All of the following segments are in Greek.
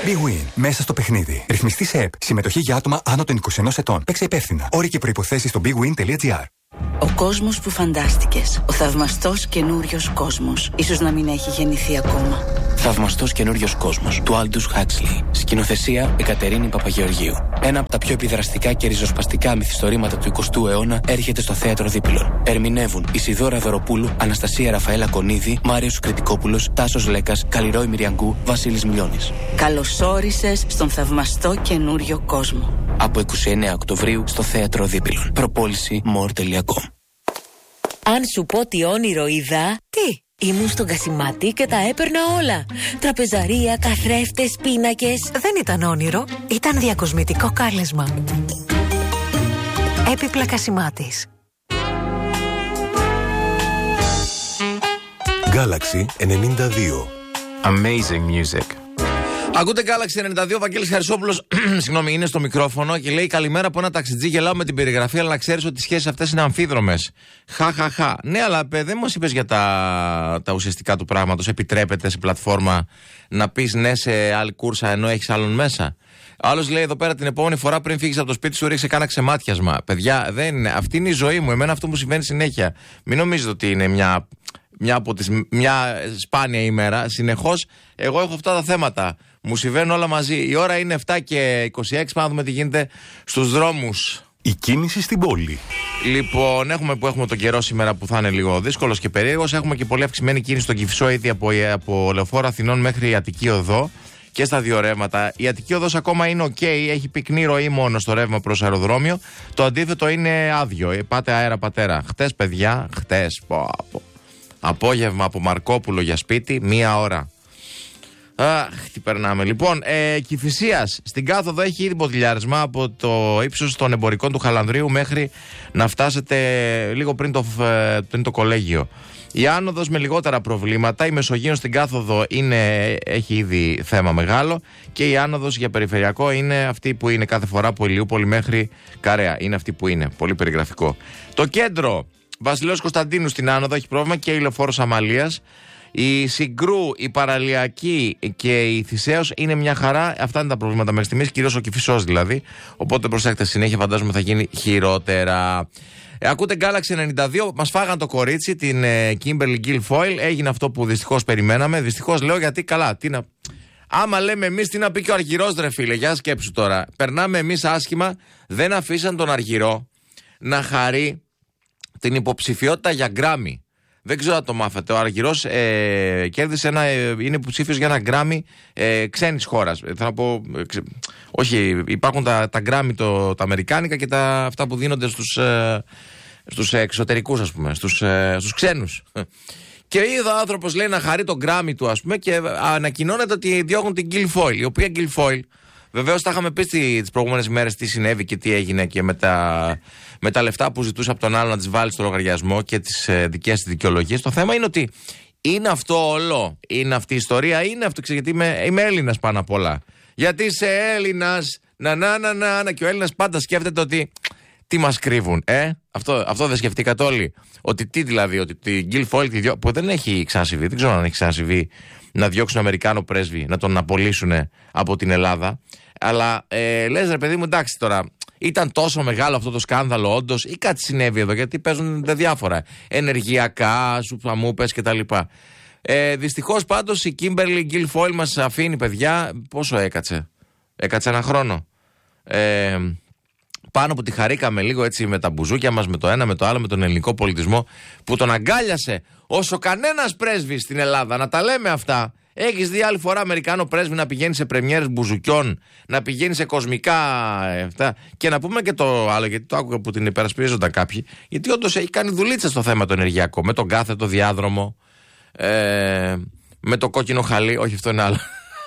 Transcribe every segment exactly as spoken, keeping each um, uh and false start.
Big Win. Μέσα στο παιχνίδι. Ρυθμιστή σε ΕΠ. Συμμετοχή για άτομα άνω των είκοσι ενός ετών. Παίξε υπεύθυνα. Όροι και προϋποθέσεις στο big win τελεία gr. Ο κόσμος που φαντάστηκες. Ο θαυμαστός καινούριος κόσμος. Ίσως να μην έχει γεννηθεί ακόμα. Θαυμαστός καινούριος κόσμος του Aldous Huxley. Σκηνοθεσία Εκατερίνη Παπαγεωργίου. Ένα από τα πιο επιδραστικά και ριζοσπαστικά μυθιστορήματα του εικοστού αιώνα έρχεται στο θέατρο Δίπυλων. Ερμηνεύουν Ισιδώρα Δωροπούλου, Αναστασία Ραφαέλα Κονίδη, Μάριος Κρητικόπουλος, Τάσος Λέκας, Καλλιρόη Μυριαγκού, Βασίλης Μιλιώνης. Καλώς όρισες στον θαυμαστό καινούριο κόσμο. Από είκοσι εννέα Οκτωβρίου στο θέατρο Δίπυλων. Προπόληση more τελεία com. Αν σου πω τι όνειρο είδα, τι? Ήμουν στον Κασιμάτη και τα έπαιρνα όλα. Τραπεζαρία, καθρέφτες, πίνακες. Δεν ήταν όνειρο, ήταν διακοσμητικό κάλεσμα. Έπιπλα Κασιμάτης. Galaxy ενενήντα δύο. Amazing music. Ακούτε Galaxy ενενήντα δύο, Βαγγέλης Χαρισόπουλος, συγγνώμη, είναι στο μικρόφωνο και λέει καλημέρα από ένα ταξιτζή. Γελάω με την περιγραφή, αλλά να ξέρεις ότι οι σχέσεις αυτές είναι αμφίδρομες. Χαχαχα. Ναι, αλλά παι, δεν μας είπες για τα, τα ουσιαστικά του πράγματος. Επιτρέπεται σε πλατφόρμα να πεις ναι σε άλλη κούρσα ενώ έχεις άλλον μέσα. Άλλος λέει εδώ πέρα την επόμενη φορά πριν φύγεις από το σπίτι σου ρίξε κάνα ξεμάτιασμα. Παιδιά, δεν είναι. Αυτή είναι η ζωή μου. Εμένα αυτό μου συμβαίνει συνέχεια. Μην νομίζετε ότι είναι μια. Μια, από τις, μια σπάνια ημέρα. Συνεχώς εγώ έχω αυτά τα θέματα. Μου συμβαίνουν όλα μαζί. Η ώρα είναι επτά και είκοσι έξι. Πάμε να δούμε τι γίνεται στους δρόμους. Η κίνηση στην πόλη. Λοιπόν, έχουμε που έχουμε τον καιρό σήμερα που θα είναι λίγο δύσκολος και περίεργος. Έχουμε και πολύ αυξημένη κίνηση στον Κηφισό, ήδη από, από Λεωφόρο Αθηνών μέχρι η Αττική Οδό και στα δύο ρεύματα. Η Αττική Οδός ακόμα είναι ok, έχει πυκνή ροή μόνο στο ρεύμα προς αεροδρόμιο. Το αντίθετο είναι άδειο. Πάτε αέρα πατέρα. Χτες, παιδιά, χτες. Πω, πω. Απόγευμα από Μαρκόπουλο για σπίτι, μία ώρα. Αχ, τι περνάμε. Λοιπόν, ε, Κηφισίας, στην κάθοδο έχει ήδη ποτηλιάρισμα από το ύψος των εμπορικών του Χαλανδρίου μέχρι να φτάσετε λίγο πριν το, πριν το κολέγιο. Η άνοδος με λιγότερα προβλήματα. Η Μεσογείων στην κάθοδο είναι, έχει ήδη θέμα μεγάλο. Και η άνοδος για περιφερειακό είναι αυτή που είναι κάθε φορά από Ηλιούπολη μέχρι Καρέα. Είναι αυτή που είναι. Πολύ περιγραφικό. Το κέντρο. Βασιλέως Κωνσταντίνου στην άνοδο έχει πρόβλημα και η Λεωφόρος Αμαλίας. Η Συγκρού, η Παραλιακή και η Θησέως είναι μια χαρά. Αυτά είναι τα προβλήματα μέχρι στιγμής, κυρίως ο Κηφισός δηλαδή. Οπότε προσέχετε, συνέχεια φαντάζομαι θα γίνει χειρότερα. Ε, ακούτε Galaxy ενενήντα δύο, μας φάγαν το κορίτσι, την ε, Kimberly Guilfoyle. Έγινε αυτό που δυστυχώς περιμέναμε. Δυστυχώς λέω γιατί καλά. Τι να... Άμα λέμε εμείς, τι να πει και ο Αργυρός, ρε φίλε, για σκέψου τώρα. Περνάμε εμείς άσχημα, δεν αφήσαν τον Αργυρό να χαρεί την υποψηφιότητα για Γκράμι. Δεν ξέρω αν το μάθατε. Ο Αργυρός ε, κέρδισε ένα, ε, είναι υποψήφιος για ένα Γκράμι ε, ξένης χώρας. Ε, θα πω, ε, ξε, όχι, υπάρχουν τα, τα Γκράμι το, τα αμερικάνικα και τα, αυτά που δίνονται στους, ε, στους εξωτερικούς, ας πούμε, στους, ε, στους ξένους. Και είδα ο άνθρωπος, λέει, να χαρεί το Γκράμι του, ας πούμε, και ανακοινώνεται ότι διώχνουν την Guilfoyle. Η οποία Guilfoyle, βεβαίως τα είχαμε πει τις προηγούμενες μέρες τι συνέβη και τι έγινε και με τα, με τα λεφτά που ζητούσε από τον άλλο να τις βάλει στο λογαριασμό και τις ε, δικές της δικαιολογίες. Το θέμα είναι ότι είναι αυτό όλο, είναι αυτή η ιστορία, είναι αυτό, γιατί είμαι, είμαι Έλληνας πάνω απ' όλα. Γιατί είσαι Έλληνας, να να να να, να και ο Έλληνας πάντα σκέφτεται ότι τι μας κρύβουν, ε, αυτό, αυτό δεν σκεφτήκατε όλοι. Ότι τι δηλαδή, ότι την Guilfoyle που δεν έχει ξανασυμβεί, δεν ξέρω αν έχει ξανασυμβεί να διώξουν Αμερικάνο πρέσβη, να τον απολύσουν από την Ελλάδα. Αλλά ε, λες ρε παιδί μου, εντάξει τώρα, ήταν τόσο μεγάλο αυτό το σκάνδαλο όντως ή κάτι συνέβη εδώ, γιατί παίζουν διάφορα ενεργειακά, σουπαμούπες κτλ. Ε, δυστυχώς πάντως η Kimberly Guilfoyle μας αφήνει, παιδιά, πόσο έκατσε, έκατσε ένα χρόνο. Ε, πάνω που τη χαρήκαμε λίγο έτσι με τα μπουζούκια μας, με το ένα, με το άλλο, με τον ελληνικό πολιτισμό που τον αγκάλιασε όσο κανένας πρέσβης στην Ελλάδα, να τα λέμε αυτά. Έχεις δει άλλη φορά Αμερικάνο πρέσβη να πηγαίνει σε πρεμιέρες μπουζουκιών, να πηγαίνει σε κοσμικά αυτά. Και να πούμε και το άλλο, γιατί το άκουγα που την υπερασπίζονταν κάποιοι, γιατί όντως έχει κάνει δουλίτσα στο θέμα το ενεργειακό, με τον κάθετο διάδρομο, ε, με το κόκκινο χαλί, όχι αυτό είναι άλλο.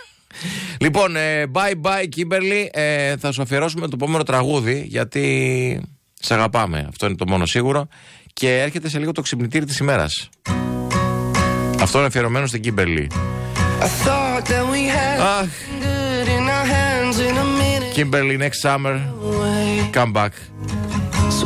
Λοιπόν, ε, bye bye Kimberly, ε, θα σου αφιερώσουμε το επόμενο τραγούδι, γιατί σε αγαπάμε, αυτό είναι το μόνο σίγουρο. Και έρχεται σε λίγο το ξυπνητήρι της ημέρας. Αυτό είναι αφιερωμένο στην Kimberly. Αχ, Kimberly next summer, come back.